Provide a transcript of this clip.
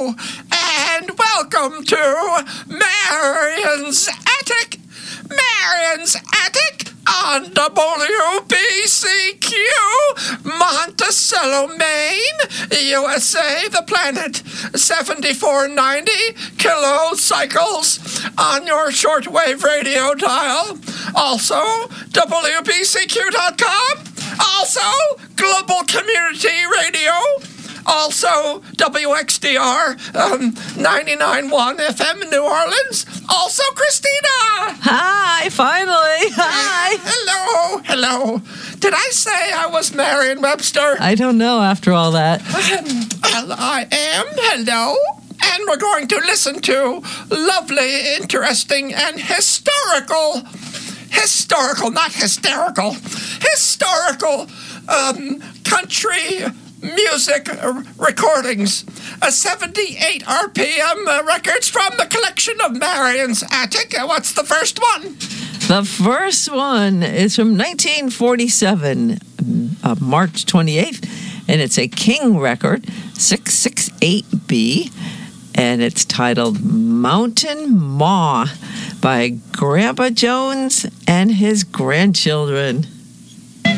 Hello, and welcome to Marion's Attic. Marion's Attic on WBCQ, Monticello, Maine, USA, the planet. 7490 kilocycles on your shortwave radio dial. Also, WBCQ.com. Also, Global Community Radio. Also, WXDR 99.1 FM New Orleans. Also, Christina. Hi, finally. Hi. Hello. Did I say I was Marion Webster? I don't know after all that. Well, I am. Hello. And we're going to listen to lovely, interesting, and historical, not hysterical, historical country music recordings. 78 RPM records from the collection of Marion's Attic. What's the first one? The first one is from 1947, March 28th, and it's a King record, 668B, and it's titled Mountain Maw by Grandpa Jones and his grandchildren.